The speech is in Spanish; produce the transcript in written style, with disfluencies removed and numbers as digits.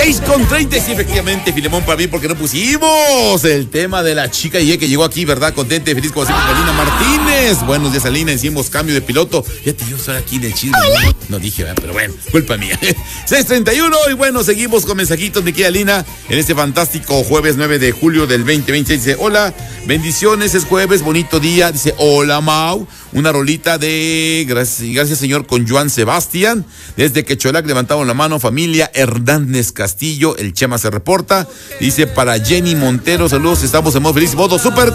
6:30, sí, efectivamente, Filemón, para mí, porque no pusimos el tema de la chica y que llegó aquí, ¿verdad? Contenta y feliz como siempre, Alina Martínez. Buenos días, Alina, hicimos cambio de piloto. Fíjate, yo soy aquí del chisme. No dije, ¿verdad? Pero bueno, culpa mía. 6:31 y bueno, seguimos con mensajitos, mi querida Alina, en este fantástico jueves 9 de julio del 2020. Dice, hola, bendiciones, es jueves, bonito día. Dice, hola, Mau. Una rolita de gracias señor con Joan Sebastián. Desde Quecholac levantamos la mano, familia Hernández Castillo, el Chema se reporta. Dice para Jenny Montero, saludos, estamos en modo feliz, modo súper